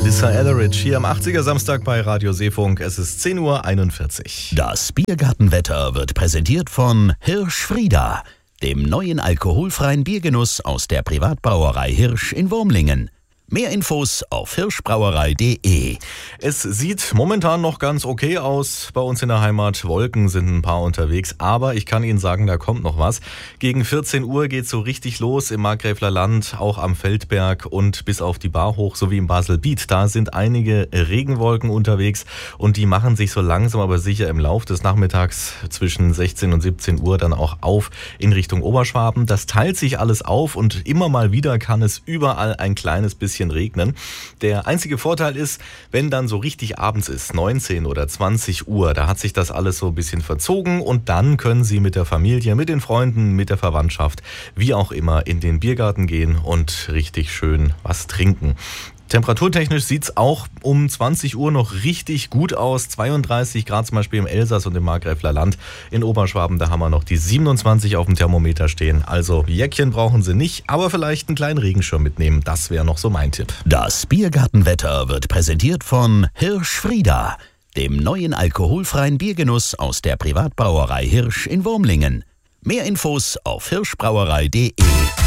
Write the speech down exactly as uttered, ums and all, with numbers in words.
Alyssa Elleridge hier am achtziger Samstag bei Radio Seefunk. Es ist zehn Uhr einundvierzig. Das Biergartenwetter wird präsentiert von Hirsch Frieda, dem neuen alkoholfreien Biergenuss aus der Privatbrauerei Hirsch in Wurmlingen. Mehr Infos auf hirschbrauerei punkt de. Es sieht momentan noch ganz okay aus bei uns in der Heimat. Wolken sind ein paar unterwegs, aber ich kann Ihnen sagen, da kommt noch was. Gegen vierzehn Uhr geht es so richtig los im Markgräfler Land, auch am Feldberg und bis auf die Bar hoch, sowie im Baselbiet. Da sind einige Regenwolken unterwegs und die machen sich so langsam aber sicher im Lauf des Nachmittags zwischen sechzehn und siebzehn Uhr dann auch auf in Richtung Oberschwaben. Das teilt sich alles auf und immer mal wieder kann es überall ein kleines bisschen regnen. Der einzige Vorteil ist, wenn dann so richtig abends ist, neunzehn oder zwanzig Uhr, da hat sich das alles so ein bisschen verzogen und dann können Sie mit der Familie, mit den Freunden, mit der Verwandtschaft, wie auch immer, in den Biergarten gehen und richtig schön was trinken. Temperaturtechnisch sieht es auch um zwanzig Uhr noch richtig gut aus. zweiunddreißig Grad zum Beispiel im Elsass und im Markgräfler Land. In Oberschwaben, da haben wir noch die siebenundzwanzig auf dem Thermometer stehen. Also Jäckchen brauchen Sie nicht, aber vielleicht einen kleinen Regenschirm mitnehmen. Das wäre noch so mein Tipp. Das Biergartenwetter wird präsentiert von Hirsch Frieda, dem neuen alkoholfreien Biergenuss aus der Privatbrauerei Hirsch in Wurmlingen. Mehr Infos auf hirschbrauerei punkt de.